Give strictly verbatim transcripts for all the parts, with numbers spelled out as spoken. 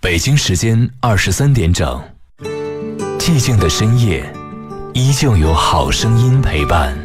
北京时间二十三点整，寂静的深夜，依旧有好声音陪伴。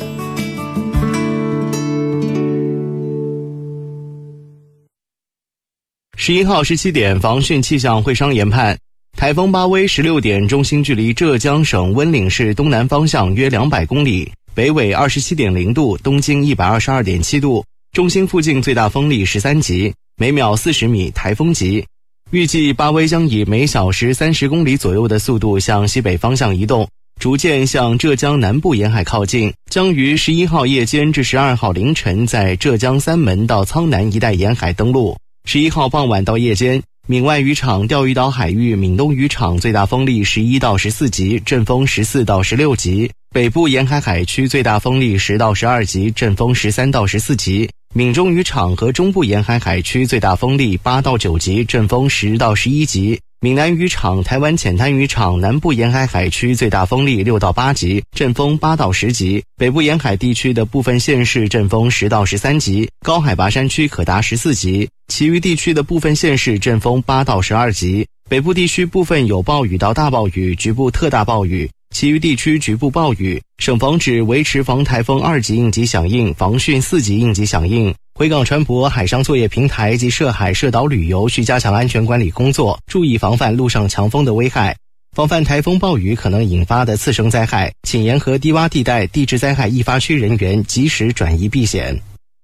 十一号十七点，防汛气象会商研判，台风巴威十六点，中心距离浙江省温岭市东南方向约两百公里，北纬二十七点零度，东经一百二十二点七度，中心附近最大风力十三级，每秒四十米，台风级。预计巴威将以每小时三十公里左右的速度向西北方向移动，逐渐向浙江南部沿海靠近，将于十一号夜间至十二号凌晨在浙江三门到苍南一带沿海登陆。十一号傍晚到夜间，闽外渔场、钓鱼岛海域、闽东渔场最大风力十一到十四级，阵风十四到十六级；北部沿海海区最大风力十到十二级，阵风十三到十四级；闽中渔场和中部沿海海区最大风力八到九级，阵风十到十一级；闽南渔场、台湾浅滩渔场南部沿海海区最大风力六到八级，阵风八到十级；北部沿海地区的部分县市阵风十到十三级，高海拔山区可达十四级；其余地区的部分县市阵风八到十二级。北部地区部分有暴雨到大暴雨，局部特大暴雨，其余地区局部暴雨。省防指维持防台风二级应急响应、防汛四级应急响应。回港船舶、海上作业平台及涉海涉岛旅游需加强安全管理工作，注意防范陆上强风的危害，防范台风暴雨可能引发的次生灾害，请沿河低洼地带地质灾害易发区人员及时转移避险。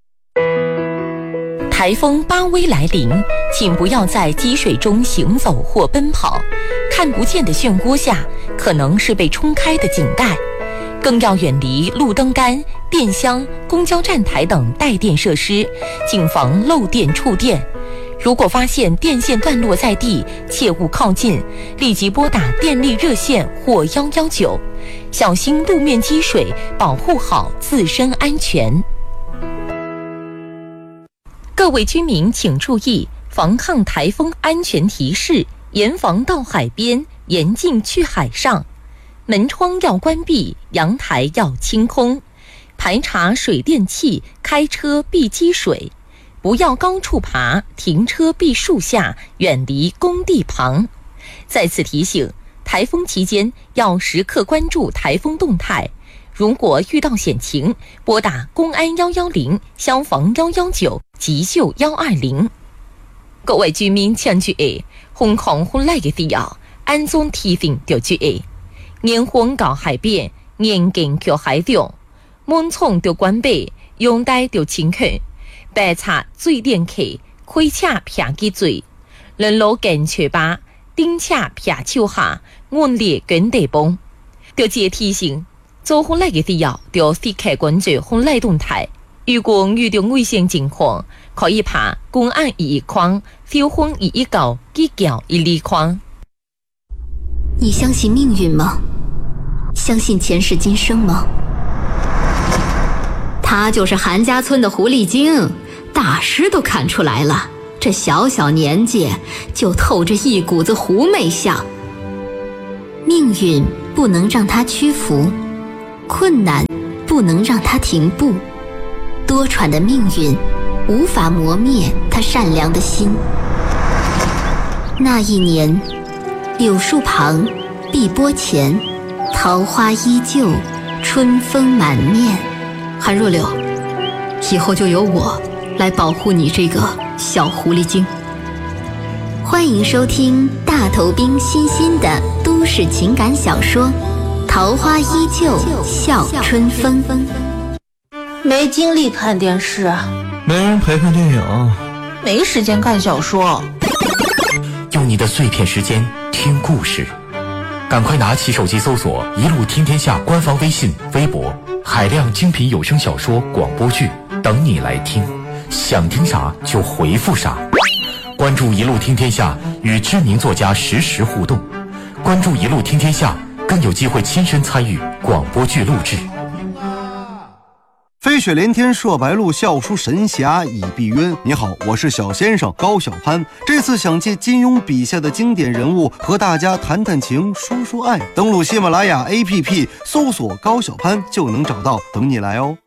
台风巴威来临，请不要在积水中行走或奔跑，看不见的漩涡下可能是被冲开的井盖，更要远离路灯杆、电箱、公交站台等带电设施，谨防漏电触电。如果发现电线断落在地，切勿靠近，立即拨打电力热线或一一九，小心路面积水，保护好自身安全。各位居民请注意防抗台风安全提示，严防到海边，严禁去海上。门窗要关闭，阳台要清空，排查水电气，开车避积水，不要高处爬，停车避树下，远离工地旁。再次提醒，台风期间要时刻关注台风动态，如果遇到险情，拨打公安一一零、消防一一九、急救一二零。各位居民请注意，风控风来的时候，安全提醒要注意。严防到海边，严禁去海上，门窗要关闭，阳台要清空，排查水电气，开车撇记水，人路更确保，顶车撇手下，按列跟地崩。要记得提醒，做风来的时候，要时刻关注风来动态。如果遇到危险情况，可以打公安一一框、消防一一九、急救一二框。 你相信命运吗？相信前世今生吗？他就是韩家村的狐狸精，大师都看出来了，这小小年纪就透着一股子狐媚相。命运不能让他屈服，困难不能让他停步，多舛的命运无法磨灭他善良的心。那一年，柳树旁，碧波前，桃花依旧，春风满面。韩若柳，以后就由我来保护你这个小狐狸精。欢迎收听大头兵新新的都市情感小说《桃花依旧笑春风》。 没精力看电视， 没人陪看电影， 没时间看小说。 用你的碎片时间听故事，赶快拿起手机搜索一路听天下官方微信、微博，海量精品有声小说、广播剧等你来听，想听啥就回复啥。关注一路听天下，与知名作家实时互动。关注一路听天下，更有机会亲身参与广播剧录制。 飞雪连天射白鹿，笑书神侠倚碧鸳。你好，我是小先生高晓攀。这次想借金庸笔下的经典人物和大家谈谈情，说说爱。登录喜马拉雅 A P P 搜索高晓攀就能找到，等你来哦。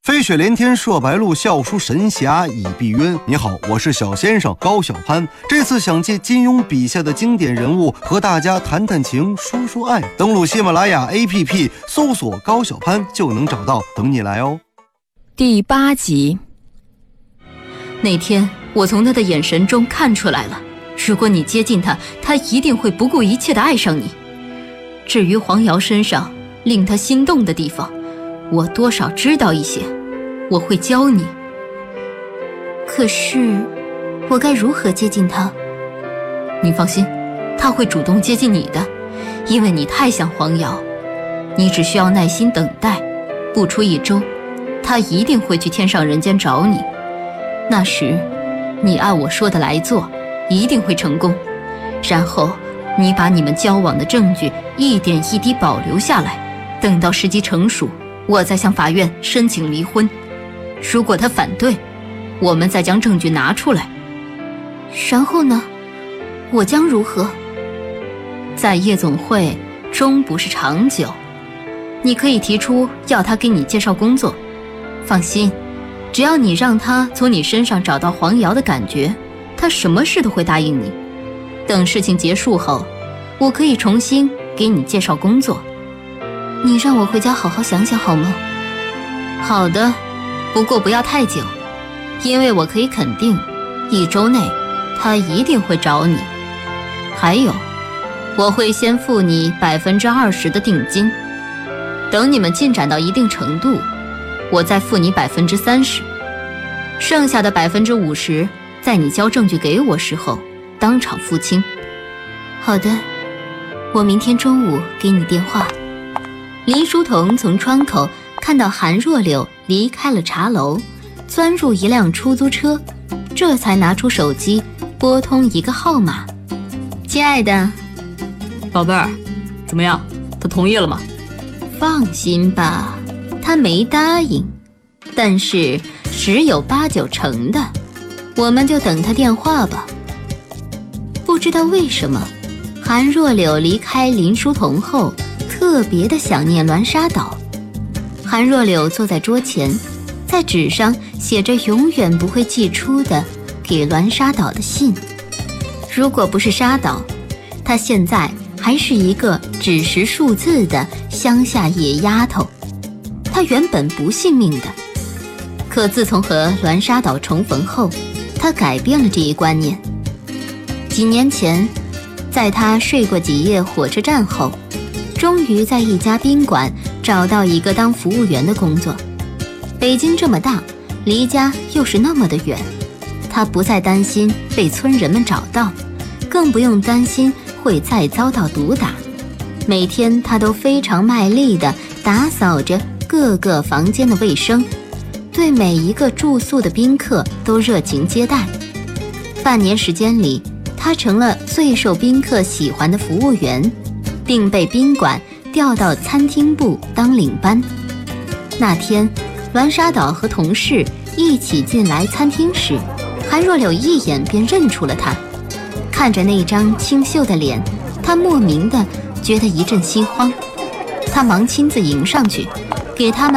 飞雪连天射白鹿，笑书神侠倚碧鸳。你好，我是小先生高小攀。这次想借金庸笔下的经典人物和大家谈谈情，说说爱。登录喜马拉雅 A P P 搜索高小攀就能找到，等你来哦。 第八集。那天我从他的眼神中看出来了，如果你接近他，他一定会不顾一切地爱上你。至于黄瑶身上令他心动的地方，我多少知道一些，我会教你。 可是我该如何接近他？ 你放心，他会主动接近你的，因为你太像黄瑶。你只需要耐心等待，不出一周，他一定会去天上人间找你。那时你按我说的来做，一定会成功。然后你把你们交往的证据一点一滴保留下来，等到时机成熟，我再向法院申请离婚。如果他反对，我们再将证据拿出来。 然后呢？我将如何？ 在夜总会终不是长久，你可以提出要他给你介绍工作。放心，只要你让他从你身上找到黄瑶的感觉，他什么事都会答应你。等事情结束后，我可以重新给你介绍工作。 你让我回家好好想想好吗？ 好的，不过不要太久，因为我可以肯定，一周内他一定会找你。还有，我会先付你百分之二十的定金，等你们进展到一定程度，我再付你百分之三十，剩下的百分之五十，在你交证据给我时候当场付清。 好的，我明天中午给你电话。 林书桐从窗口看到韩若柳离开了茶楼，钻入一辆出租车，这才拿出手机拨通一个号码。亲爱的， 宝贝儿，怎么样？他同意了吗？ 放心吧，他没答应，但是十有八九成的，我们就等他电话吧。不知道为什么，韩若柳离开林书桐后，特别的想念栾沙岛。韩若柳坐在桌前，在纸上写着永远不会寄出的给栾沙岛的信。如果不是沙岛，她现在还是一个只识数字的乡下野丫头。她原本不信命的，可自从和栾沙岛重逢后，她改变了这一观念。几年前，在她睡过几夜火车站后，终于在一家宾馆找到一个当服务员的工作。北京这么大，离家又是那么的远，他不再担心被村人们找到，更不用担心会再遭到毒打。每天他都非常卖力地打扫着各个房间的卫生，对每一个住宿的宾客都热情接待。半年时间里，他成了最受宾客喜欢的服务员，并被宾馆调到餐厅部当领班。那天，栾沙岛和同事一起进来餐厅时，韩若柳一眼便认出了他。看着那张清秀的脸，他莫名的觉得一阵心慌。他忙亲自迎上去，给他们